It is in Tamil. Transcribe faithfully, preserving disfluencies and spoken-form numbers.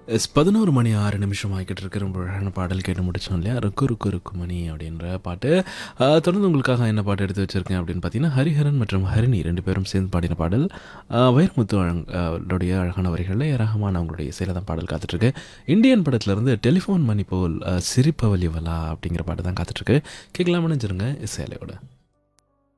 எஸ் பதினொரு மணி ஆறு நிமிஷம் ஆகிக்கிட்டு இருக்கிற ரொம்ப அழகான பாடல் கேட்டு முடிச்சோம் இல்லையா? ருக்கு ருக்கு ருக்கு மணி அப்படின்ற பாட்டு. அ தொடர்ந்து உங்களுக்காக என்ன பாட்டு எடுத்து வச்சிருக்கேன் அப்படின்னு பார்த்தீங்கன்னா, ஹரிஹரன் மற்றும் ஹரிணி ரெண்டு பேரும் சேர்ந்து பாடின பாடல். அ வைரமுத்து அழங் அ அவருடைய அழகான வரிகளில் ஏ ரஹ்மான் அவங்களுடைய இசையில தான் பாடல் காத்துட்ருக்கு. இந்தியன் படத்துலேருந்து டெலிஃபோன் மணி போல் அ சிரிப்பவள் இவளா அப்படிங்கிற பாட்டு தான் காத்துட்ருக்கு. கேட்கலாம் நினைச்சிருங்க இசையலையோட.